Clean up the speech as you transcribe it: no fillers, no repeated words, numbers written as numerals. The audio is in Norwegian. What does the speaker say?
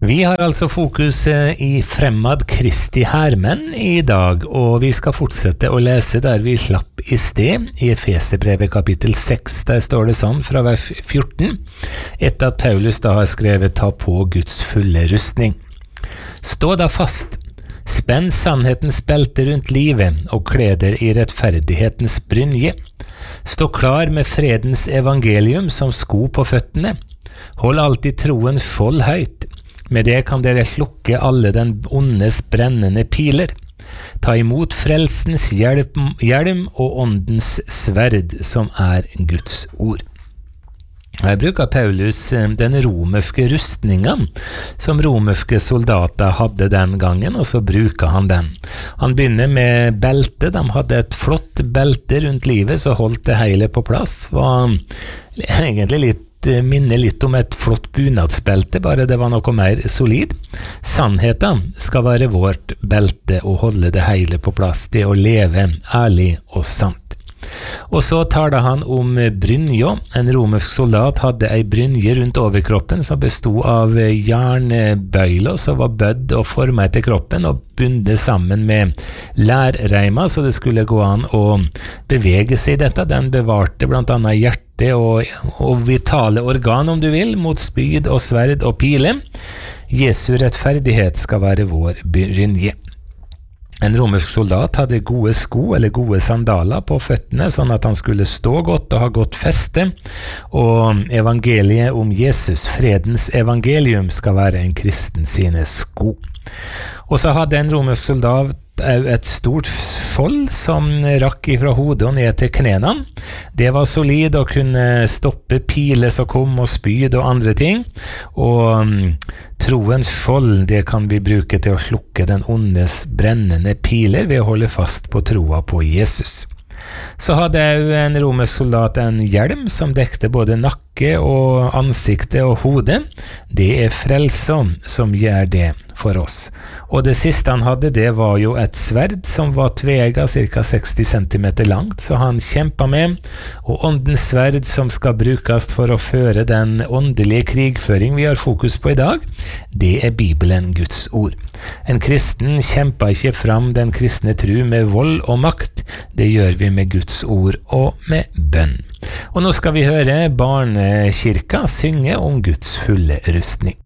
Vi har altså fokus i Fremad Kristi Hermenn i dag, og vi skal fortsette å lese der vi slapp i sted, i Efeserbrevet kapittel 6, der står det sånn fra vers 14, etter at Paulus da har skrevet «Ta på Guds fulle rustning». Stå da fast, spenn sannhetens belte rundt livet, og kleder i rettferdighetens brynje. Stå klar med fredens evangelium som sko på føttene. Hold alltid troens skjold høyt. Med det kan dere slukke alle den ondes brennende piler. Ta imot frelsens hjelm og åndens sverd, som er Guds ord. Her bruker Paulus den romerske rustningen som romerske soldater hadde den gangen, og så bruker han den. Han begynner med belte. De hadde et flott belte rundt livet, så holdt det hele på plass. Var egentlig minner litt om et flott bunadsbelte, bare det var noe mer solid. Sannheten skal være vårt belte og holde det hele på plass, det å leve ærlig og sant. Og så taler han om brynja. En romersk soldat hadde ei brynje rundt overkroppen som bestod av jernbøyler som var bødd og formet etter kroppen og bundet sammen med lærreimer, så det skulle gå an å bevege seg i dette. Den bevarte blant annet hjerte og vitale organ, om du vil, mot spyd og sverd og pile. Jesu rettferdighet skal være vår brynje. En romersk soldat hadde gode sko eller gode sandaler på føttene, sånn at han skulle stå godt og ha godt feste, og evangeliet om Jesus, fredens evangelium, skal være en kristen sine sko. Og så hadde en romersk soldat et stort skjold som rakk ifra hodet og ned til knene. Det var solid og kunne stoppe piler som kom og spyd og andre ting, og troens skjold, det kan vi bruke til å slukke den ondes brennende piler ved å holde fast på troa på Jesus. Så hadde en romersk soldat en hjelm som dekte både nakke og ansiktet og hodet. Det er frelsom som gjør det for oss. Og det siste han hadde, det var jo et sverd som var tvega, ca. 60 cm langt, så han kjempa med, og åndens sverd som skal brukes for å føre den åndelige krigføring vi har fokus på i dag, det er Bibelen, Guds ord. En kristen kjemper ikke fram den kristne tro med vold og makt, det gjør vi med Guds ord og med bønn. Og nå skal vi høre Barnekirka synge om Guds fulle rustning.